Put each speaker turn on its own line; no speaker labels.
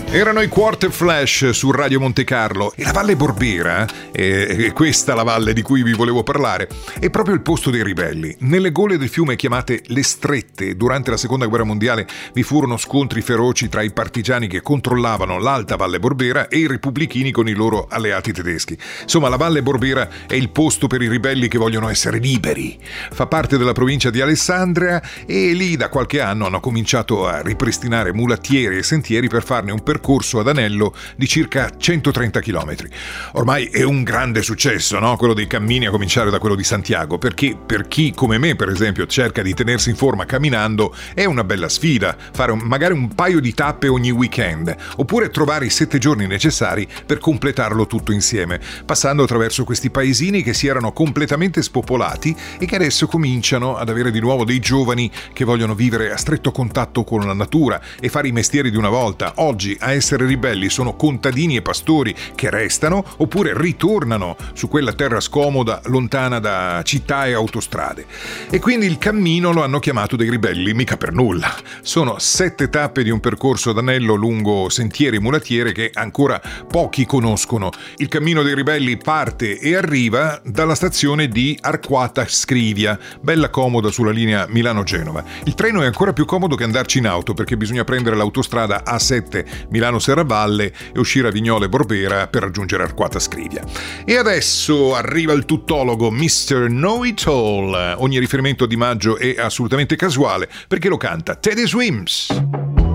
Erano i Quarter Flash su Radio Monte Carlo e la Valle Borbera, è questa la valle di cui vi volevo parlare, è proprio il posto dei ribelli. Nelle gole del fiume chiamate le Strette, durante la Seconda Guerra Mondiale vi furono scontri feroci tra i partigiani che controllavano l'Alta Valle Borbera e i repubblichini con i loro alleati tedeschi. Insomma, la Valle Borbera è il posto per i ribelli che vogliono essere liberi. Fa parte della provincia di Alessandria e lì da qualche anno hanno cominciato a ripristinare mulattieri e sentieri per farne un percorso ad anello di circa 130 km. Ormai è un grande successo, no? Quello dei cammini, a cominciare da quello di Santiago, perché per chi come me, per esempio, cerca di tenersi in forma camminando, è una bella sfida fare magari un paio di tappe ogni weekend, oppure trovare i 7 giorni necessari per completarlo tutto insieme, passando attraverso questi paesini che si erano completamente spopolati e che adesso cominciano ad avere di nuovo dei giovani che vogliono vivere a stretto contatto con la natura e fare i mestieri di una volta. Oggi a essere ribelli sono contadini e pastori che restano oppure ritornano su quella terra scomoda, lontana da città e autostrade. E quindi il cammino lo hanno chiamato dei ribelli, mica per nulla. Sono 7 tappe di un percorso ad anello lungo sentieri e mulattiere che ancora pochi conoscono. Il cammino dei ribelli parte e arriva dalla stazione di Arquata Scrivia, bella comoda sulla linea Milano-Genova. Il treno è ancora più comodo che andarci in auto, perché bisogna prendere l'autostrada A7 Milano-Serravalle e uscire a Vignole Borbera per raggiungere Arquata Scrivia. E adesso arriva il tuttologo Mr. Know-It-All. Ogni riferimento di Maggio è assolutamente casuale perché lo canta Teddy Swims.